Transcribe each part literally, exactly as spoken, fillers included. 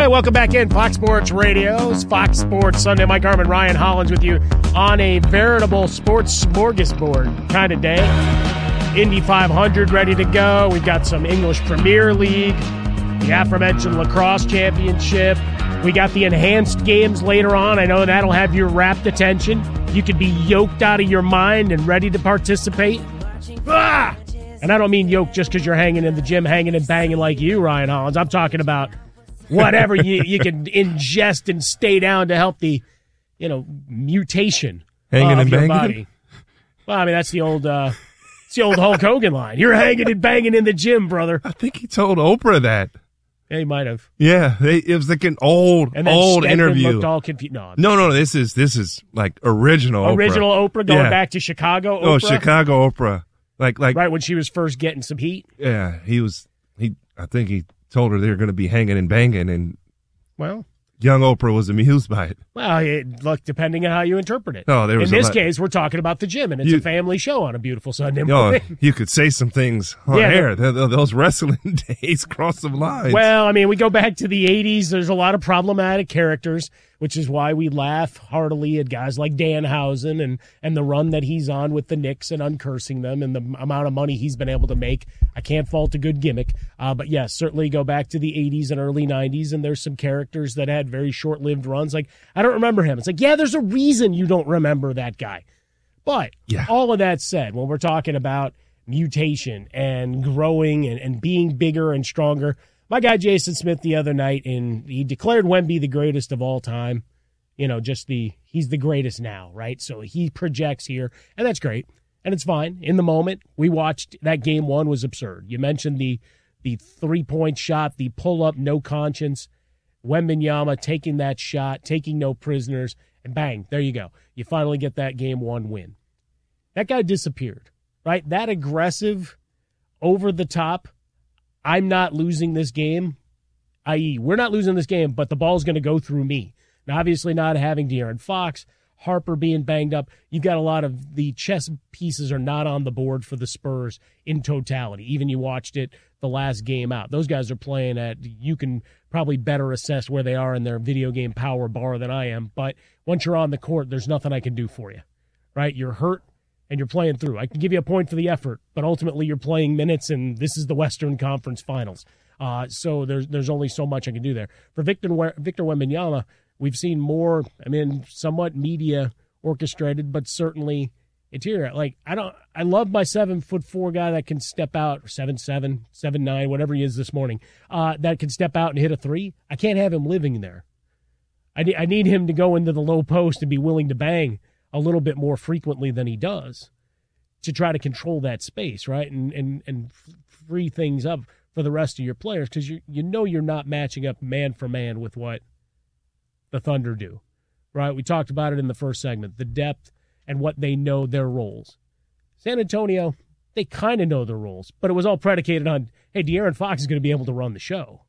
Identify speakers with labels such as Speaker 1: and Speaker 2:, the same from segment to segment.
Speaker 1: welcome back in. Fox Sports Radio's Fox Sports Sunday. Mike Harmon, Ryan Hollins with you on a veritable sports smorgasbord kind of day. Indy five hundred ready to go. We've got some English Premier League, the aforementioned lacrosse championship. We got the enhanced games later on. I know that'll have your rapt attention. You could be yoked out of your mind and ready to participate. Ah! And I don't mean yoked just because you're hanging in the gym, hanging and banging like you, Ryan Hollins. I'm talking about whatever you, you can ingest and stay down to help the, you know, mutation
Speaker 2: hanging
Speaker 1: uh, of
Speaker 2: and
Speaker 1: your
Speaker 2: banging?
Speaker 1: body. Well, I mean, that's the old uh, it's the old Hulk Hogan line. You're hanging and banging in the gym, brother.
Speaker 2: I think he told Oprah that.
Speaker 1: Yeah, he might have.
Speaker 2: Yeah, they, it was like an old,
Speaker 1: And then
Speaker 2: old
Speaker 1: Stedman
Speaker 2: interview.
Speaker 1: looked all confused. No,
Speaker 2: No, no, this is this is like original
Speaker 1: original
Speaker 2: Oprah.
Speaker 1: Oprah, going
Speaker 2: Yeah.
Speaker 1: back to Chicago Oprah.
Speaker 2: Oh, Chicago Oprah. Like, like,
Speaker 1: Right when she was first getting some heat.
Speaker 2: yeah, he was. He, I think he told her they were going to be hanging and banging, and
Speaker 1: Well,
Speaker 2: young Oprah was amused by it.
Speaker 1: well, it, look, depending on how you interpret it.
Speaker 2: No, there was
Speaker 1: In
Speaker 2: a
Speaker 1: this
Speaker 2: lot-
Speaker 1: case, we're talking about the gym, and it's
Speaker 2: You-
Speaker 1: a family show on a beautiful Sunday
Speaker 2: Oh,
Speaker 1: morning.
Speaker 2: you could say some things on
Speaker 1: Yeah,
Speaker 2: air. Th- th- Those wrestling days cross some lines.
Speaker 1: Well, I mean, we go back to the eighties. There's a lot of problematic characters, which is why we laugh heartily at guys like Danhausen and, and the run that he's on with the Knicks and uncursing them and the amount of money he's been able to make. I can't fault a good gimmick. Uh, but, yes, certainly go back to the eighties and early nineties, and there's some characters that had very short-lived runs. Like, I don't remember him. It's like, yeah, there's a reason you don't remember that guy. But
Speaker 2: Yeah.
Speaker 1: all of that said, when we're talking about mutation and growing and, and being bigger and stronger, my guy Jason Smith the other night, and he declared Wemby the greatest of all time. You know, just the he's the greatest now, right? So he projects here, and that's great, and it's fine. In the moment, we watched that game one was absurd. You mentioned the the three-point shot, the pull-up, no conscience, Wembanyama taking that shot, taking no prisoners, and bang, there you go. You finally get that game one win. That guy disappeared, right? That aggressive, over-the-top, I'm not losing this game, that is, we're not losing this game, but the ball's going to go through me. Now, obviously not having De'Aaron Fox, Harper being banged up, you've got a lot of the chess pieces are not on the board for the Spurs in totality. Even you watched it the last game out. Those guys are playing at, you can probably better assess where they are in their video game power bar than I am, but once you're on the court, there's nothing I can do for you, right? You're hurt, and you're playing through. I can give you a point for the effort, but ultimately you're playing minutes, and this is the Western Conference Finals. Uh, so there's there's only so much I can do there. For Victor Victor Wembanyama, we've seen more, I mean, somewhat media orchestrated, but certainly interior. Like, I don't, I love my seven foot four guy that can step out, or seven seven, seven nine, whatever he is this morning, uh, that can step out and hit a three. I can't have him living there. I need I need him to go into the low post and be willing to bang a little bit more frequently than he does to try to control that space, right? And and and free things up for the rest of your players, because you you know you're not matching up man for man with what the Thunder do, right? We talked about it in the first segment, the depth and what they know their roles. San Antonio, they kind of know their roles, but it was all predicated on, hey, De'Aaron Fox is going to be able to run the show.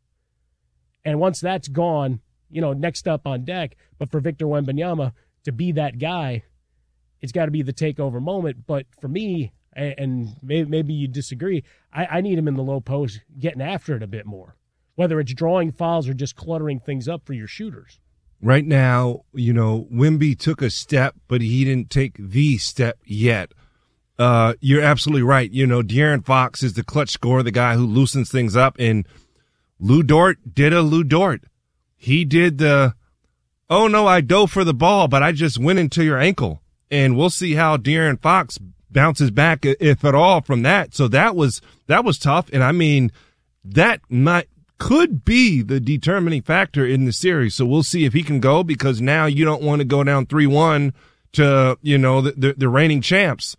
Speaker 1: And once that's gone, you know, next up on deck, but for Victor Wembanyama to be that guy, it's got to be the takeover moment. But for me, and maybe, maybe you disagree, I, I need him in the low post getting after it a bit more, whether it's drawing fouls or just cluttering things up for your shooters.
Speaker 2: Right now, you know, Wemby took a step, but he didn't take the step yet. Uh, you're absolutely right. You know, De'Aaron Fox is the clutch scorer, the guy who loosens things up, and Lou Dort did a Lou Dort. He did the, oh, no, I dove for the ball, but I just went into your ankle. And we'll see how De'Aaron Fox bounces back, if at all, from that. So that was that was tough. And, I mean, that might could be the determining factor in the series. So we'll see if he can go, because now you don't want to go down three one to, you know, the, the, the reigning champs.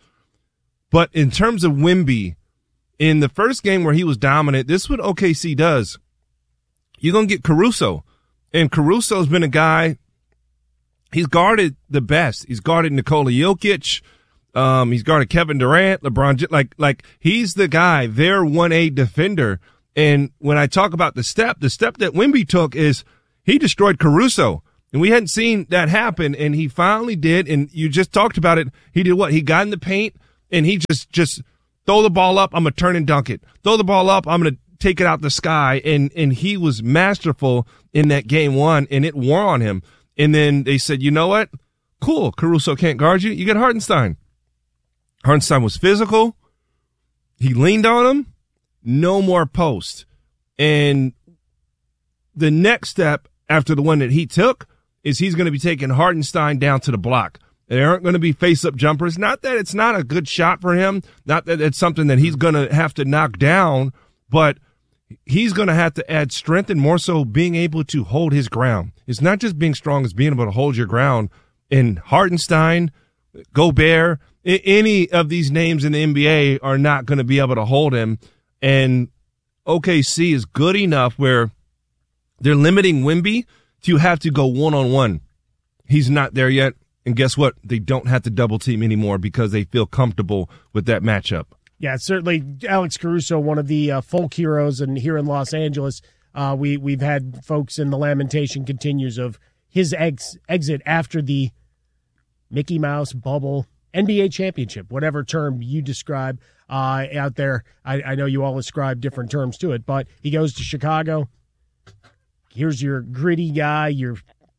Speaker 2: But in terms of Wemby, in the first game where he was dominant, this is what O K C does. You're going to get Caruso. And Caruso's been a guy, he's guarded the best. He's guarded Nikola Jokic. Um, he's guarded Kevin Durant, LeBron. Like, like he's the guy, their one A defender. And when I talk about the step, the step that Wemby took is he destroyed Caruso. And we hadn't seen that happen, and he finally did. And you just talked about it. He did what? He got in the paint, and he just, just throw the ball up. I'm going to turn and dunk it. Throw the ball up. I'm going to take it out the sky, and, and he was masterful in that game one, and it wore on him. And then they said, you know what? Cool, Caruso can't guard you. You get Hartenstein. Hartenstein was physical. He leaned on him. No more post. And the next step after the one that he took is he's going to be taking Hartenstein down to the block. There aren't going to be face-up jumpers. Not that it's not a good shot for him. Not that it's something that he's going to have to knock down, but he's going to have to add strength and more so being able to hold his ground. It's not just being strong, it's being able to hold your ground. And Hartenstein, Gobert, any of these names in the N B A are not going to be able to hold him. And O K C is good enough where they're limiting Wemby to have to go one-on-one. He's not there yet. And guess what? They don't have to double team anymore because they feel comfortable with that matchup.
Speaker 1: Yeah, certainly Alex Caruso, one of the uh, folk heroes, and here in Los Angeles, uh, we, we've had folks in the lamentation continues of his ex- exit after the Mickey Mouse bubble, N B A championship, whatever term you describe uh, out there. I, I know you all ascribe different terms to it, but he goes to Chicago. Here's your gritty guy, your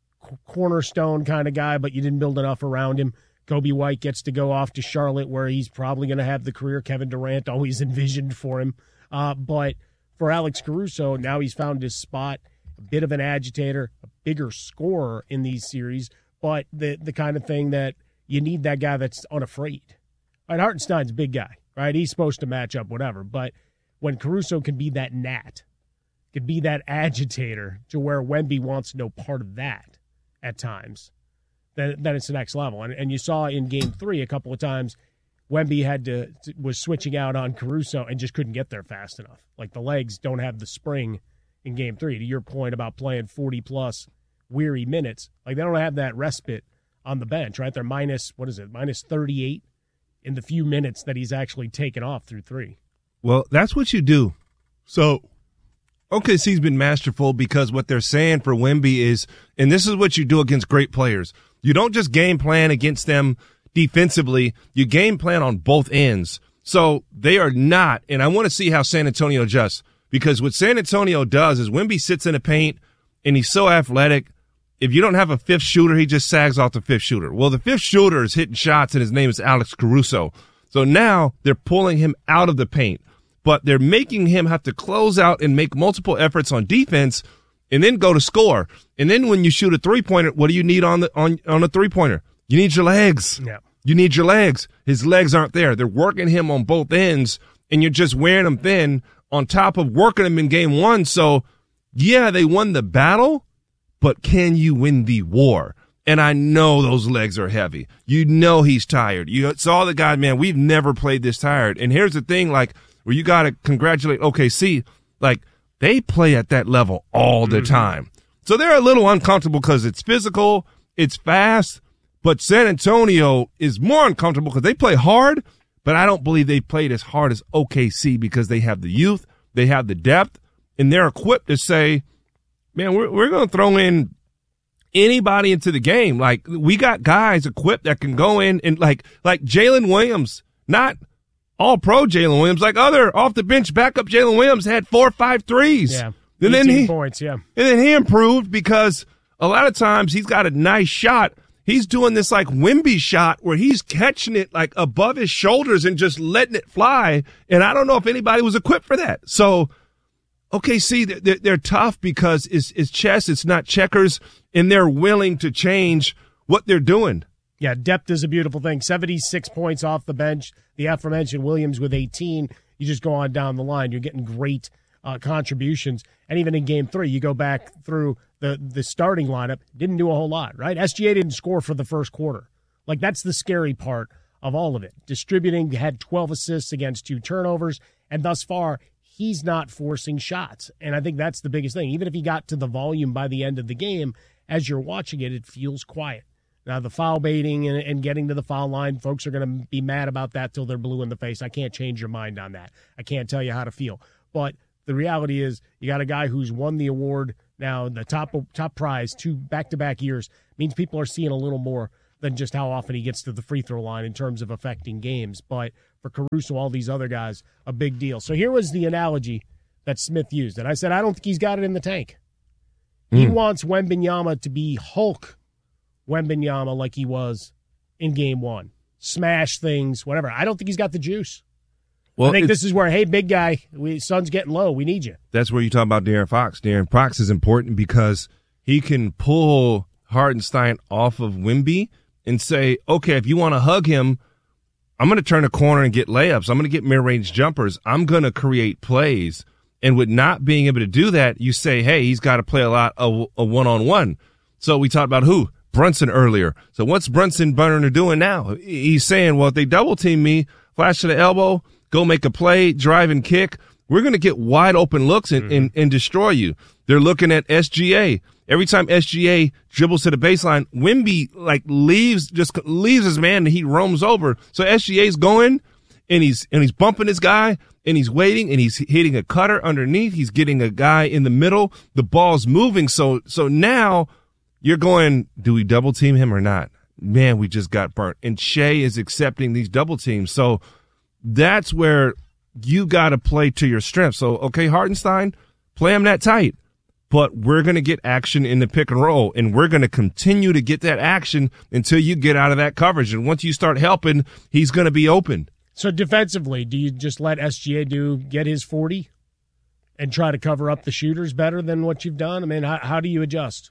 Speaker 1: cornerstone kind of guy, but you didn't build enough around him. Kobe White gets to go off to Charlotte, where he's probably going to have the career Kevin Durant always envisioned for him. Uh, but for Alex Caruso, now he's found his spot, a bit of an agitator, a bigger scorer in these series, but the the kind of thing that you need that guy that's unafraid. Right, Hartenstein's a big guy, right? He's supposed to match up whatever, but when Caruso can be that gnat, could be that agitator to where Wemby wants no part of that at times, then, then it's the next level. And, and you saw in game three a couple of times Wemby had to was switching out on Caruso and just couldn't get there fast enough. Like the legs don't have the spring in game three. To your point about playing forty-plus weary minutes, like they don't have that respite on the bench, right? They're minus, what is it, minus thirty-eight in the few minutes that he's actually taken off through three.
Speaker 2: Well, that's what you do. So O K C's been masterful because what they're saying for Wemby is, and this is what you do against great players, you don't just game plan against them defensively, you game plan on both ends. So they are not, and I want to see how San Antonio adjusts, because what San Antonio does is Wemby sits in the paint, and he's so athletic. If you don't have a fifth shooter, he just sags off the fifth shooter. Well, the fifth shooter is hitting shots, and his name is Alex Caruso. So now they're pulling him out of the paint, but they're making him have to close out and make multiple efforts on defense and then go to score. And then when you shoot a three-pointer, what do you need on the on, on a three-pointer? You need your legs.
Speaker 1: Yeah.
Speaker 2: You need your legs. His legs aren't there. They're working him on both ends, and you're just wearing him thin on top of working him in game one. So, yeah, they won the battle, but can you win the war? And I know those legs are heavy. You know he's tired. You saw the guy, man, we've never played this tired. And here's the thing, like, where you got to congratulate O K C, like, they play at that level all the
Speaker 1: Mm-hmm.
Speaker 2: time. So they're a little uncomfortable because it's physical, it's fast, but San Antonio is more uncomfortable because they play hard, but I don't believe they played as hard as O K C because they have the youth, they have the depth, and they're equipped to say, man, we're, we're going to throw in anybody into the game. Like, we got guys equipped that can go in and like, like Jalen Williams, not all pro Jalen Williams, like other off the bench backup Jalen Williams had four or five threes.
Speaker 1: Yeah.
Speaker 2: And then he,
Speaker 1: points, yeah.
Speaker 2: and then he improved because a lot of times he's got a nice shot. He's doing this like Wemby shot where he's catching it like above his shoulders and just letting it fly. And I don't know if anybody was equipped for that. So, okay, see, they're, they're tough because it's, it's chess, it's not checkers, and they're willing to change what they're doing.
Speaker 1: Yeah, depth is a beautiful thing. seventy-six points off the bench. The aforementioned Williams with eighteen. You just go on down the line. You're getting great uh, contributions. And even in game three, you go back through the, the starting lineup, didn't do a whole lot, right? S G A didn't score for the first quarter. Like, that's the scary part of all of it. Distributing, had twelve assists against two turnovers, and thus far, he's not forcing shots. And I think that's the biggest thing. Even if he got to the volume by the end of the game, as you're watching it, it feels quiet. Now, the foul baiting and, and getting to the foul line, folks are going to be mad about that till they're blue in the face. I can't change your mind on that. I can't tell you how to feel. But the reality is you got a guy who's won the award now, the top top prize, two back-to-back years, means people are seeing a little more than just how often he gets to the free throw line in terms of affecting games. But for Caruso, all these other guys, a big deal. So here was the analogy that Smith used. And I said, I don't think he's got it in the tank. He mm. wants Wembanyama to be Hulk Wembanyama like he was in game one. Smash things, whatever. I don't think he's got the juice. Well, I think this is where, hey, big guy, we, sun's getting low. We need you.
Speaker 2: That's where you talk about De'Aaron Fox. De'Aaron Fox is important because he can pull Hartenstein off of Wemby and say, okay, if you want to hug him, I'm going to turn a corner and get layups. I'm going to get mid-range jumpers. I'm going to create plays. And with not being able to do that, you say, hey, he's got to play a lot of a one-on-one. So we talked about who? Brunson earlier. So what's Brunson Burner doing now? He's saying, well, if they double-team me, flash to the elbow, go make a play, drive and kick, we're going to get wide open looks and, mm-hmm. and, and destroy you. They're looking at S G A. Every time S G A dribbles to the baseline, Wemby like leaves, just leaves his man and he roams over. So S G A's going and he's, and he's bumping this guy and he's waiting and he's hitting a cutter underneath. He's getting a guy in the middle. The ball's moving. So, so now you're going, do we double team him or not? Man, we just got burnt. And Shea is accepting these double teams. So that's where you got to play to your strength. So, okay, Hartenstein, play him that tight. But we're going to get action in the pick and roll, and we're going to continue to get that action until you get out of that coverage. And once you start helping, he's going to be open.
Speaker 1: So defensively, do you just let S G A do get his forty and try to cover up the shooters better than what you've done? I mean, how, how do you adjust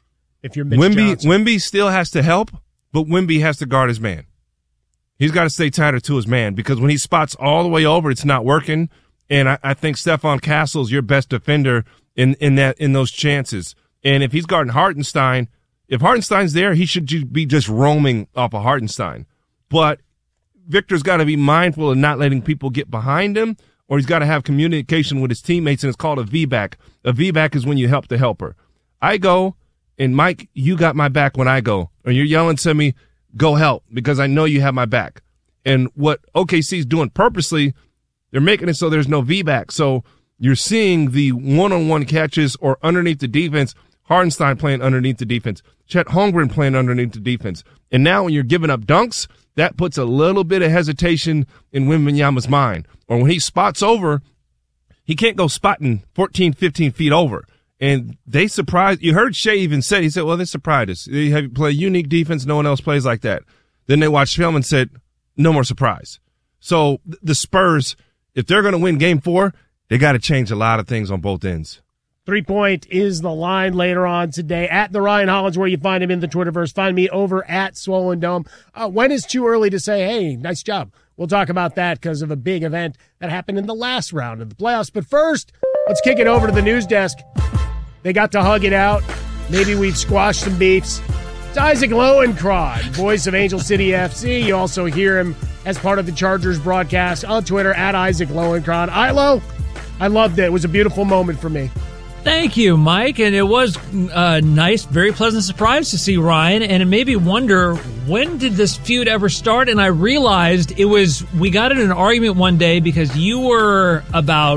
Speaker 1: if you're Mitch
Speaker 2: Wemby,
Speaker 1: Johnson?
Speaker 2: Wemby still has to help, but Wemby has to guard his man. He's got to stay tighter to his man because when he spots all the way over, it's not working. And I, I think Stephon Castle's your best defender in, in that, in those chances. And if he's guarding Hartenstein, if Hartenstein's there, he should be just roaming off of Hartenstein. But Victor's got to be mindful of not letting people get behind him, or he's got to have communication with his teammates, and it's called a V-back. A V-back is when you help the helper. I go, and Mike, you got my back when I go. Or you're yelling to me, go help, because I know you have my back. And what O K C's doing purposely, they're making it so there's no V-back. So you're seeing the one-on-one catches or underneath the defense, Hartenstein playing underneath the defense, Chet Holmgren playing underneath the defense. And now when you're giving up dunks, that puts a little bit of hesitation in Wembanyama's mind. Or when he spots over, he can't go spotting fourteen, fifteen feet over. And they surprised, you heard Shea even say, he said, well, they surprised us. They have play unique defense. No one else plays like that. Then they watched film and said, no more surprise. So the Spurs, if they're going to win game four, they got to change a lot of things on both ends.
Speaker 1: Three-point is the line later on today. At the Ryan Hollins, where you find him in the Twitterverse. Find me over at Swollen Dome. Uh, when is too early to say, hey, nice job? We'll talk about that because of a big event that happened in the last round of the playoffs. But first, let's kick it over to the news desk. They got to hug it out. Maybe we've squashed some beefs. It's Isaac Lowenkron, voice of Angel City F C. You also hear him as part of the Chargers broadcast on Twitter, at Isaac Lowenkron. Ilo, I loved it. It was a beautiful moment for me.
Speaker 3: Thank you, Mike. And it was a nice, very pleasant surprise to see Ryan. And it made me wonder, when did this feud ever start? And I realized it was, we got in an argument one day because you were about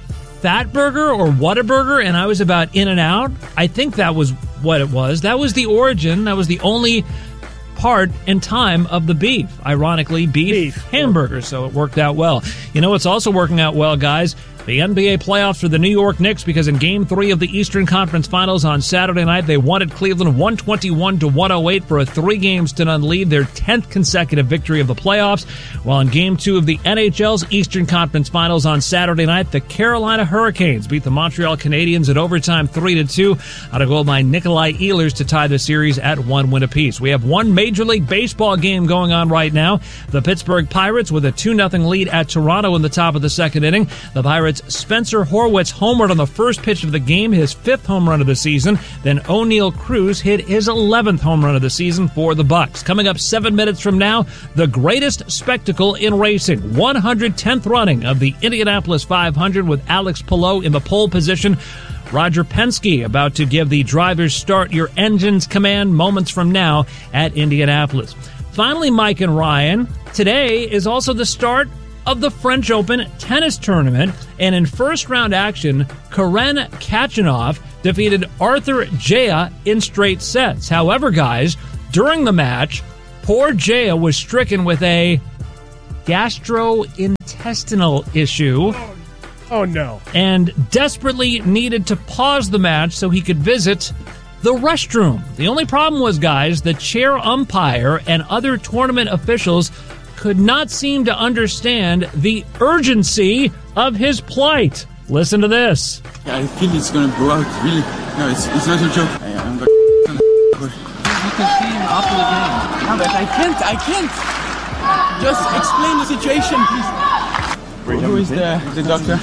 Speaker 3: Fatburger or Whataburger, and I was about In-N-Out. I think that was what it was. That was the origin. That was the only part and time of the beef. Ironically, beef, beef. hamburgers. So it worked out well. You know what's also working out well, guys? The N B A playoffs for the New York Knicks, because in Game three of the Eastern Conference Finals on Saturday night, they won at Cleveland one twenty-one to one oh eight for a three-games-to-none lead, their tenth consecutive victory of the playoffs. While in Game two of the N H L's Eastern Conference Finals on Saturday night, the Carolina Hurricanes beat the Montreal Canadiens in overtime three to two on a goal by Nikolai Ehlers to tie the series at one win apiece. We have one Major League Baseball game going on right now. The Pittsburgh Pirates with a two nothing lead at Toronto in the top of the second inning. The Pirates Spencer Horwitz homered on the first pitch of the game, his fifth home run of the season. Then O'Neill Cruz hit his eleventh home run of the season for the Bucks. Coming up seven minutes from now, the greatest spectacle in racing, one hundred tenth running of the Indianapolis five hundred with Alex Palou in the pole position. Roger Penske about to give the drivers start your engines command moments from now at Indianapolis. Finally, Mike and Ryan, today is also the start of the French Open tennis tournament, and in first-round action, Karen Khachanov defeated Arthur Jaya in straight sets. However, guys, during the match, poor Jaya was stricken with a gastrointestinal issue.
Speaker 1: Oh, no.
Speaker 3: And desperately needed to pause the match so he could visit the restroom. The only problem was, guys, the chair umpire and other tournament officials could not seem to understand the urgency of his plight. Listen to this.
Speaker 4: Yeah, I feel it's gonna blow out, really. No, it's, it's not a joke. I, I'm gonna... You can see him after the game. No, but I can't, I can't. Just explain the situation, please. Who is the, the doctor?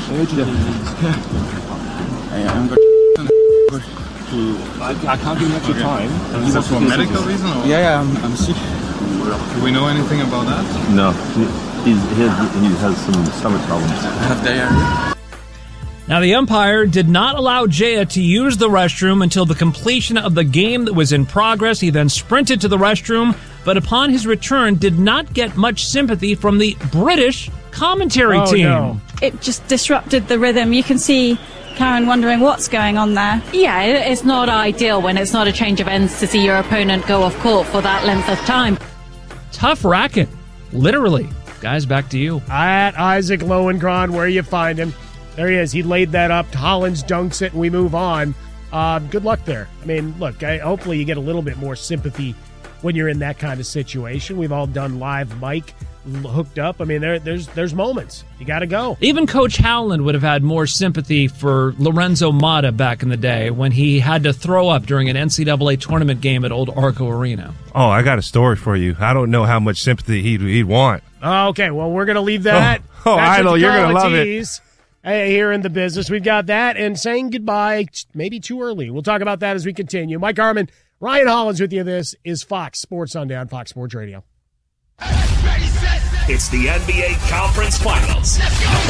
Speaker 4: I, I'm gonna...
Speaker 5: I, I can't give much okay. time. And is that for a medical reason? Or?
Speaker 4: Yeah, yeah, I'm, I'm sick.
Speaker 5: Do we know anything about that?
Speaker 6: No, he, he's, he, has, he has some stomach problems.
Speaker 4: I have diarrhea.
Speaker 3: Now, the umpire did not allow Jaya to use the restroom until the completion of the game that was in progress. He then sprinted to the restroom, but upon his return did not get much sympathy from the British commentary
Speaker 1: oh,
Speaker 3: team.
Speaker 1: No.
Speaker 7: It just disrupted the rhythm. You can see Karen wondering what's going on there.
Speaker 8: Yeah, it's not ideal when it's not a change of ends to see your opponent go off court for that length of time.
Speaker 3: Tough racket, literally. Guys, back to you.
Speaker 1: At Isaac Lohengrin, where you find him. There he is. He laid that up. Hollins dunks it, and we move on. Uh, good luck there. I mean, look, I, hopefully you get a little bit more sympathy when you're in that kind of situation. We've all done live mic hooked up. I mean, there, there's there's moments. You got to go.
Speaker 3: Even Coach Howland would have had more sympathy for Lorenzo Mata back in the day when he had to throw up during an N C double A tournament game at Old Arco Arena.
Speaker 2: Oh, I got a story for you. I don't know how much sympathy he'd, he'd want.
Speaker 1: Okay, well, we're going to leave that.
Speaker 2: Oh, oh I know. You're going to love it.
Speaker 1: Hey, here in the business, we've got that and saying goodbye, maybe too early. We'll talk about that as we continue. Mike Harmon, Ryan Hollins with you. This is Fox Sports Sunday on Fox Sports Radio.
Speaker 9: It's the N B A Conference Finals.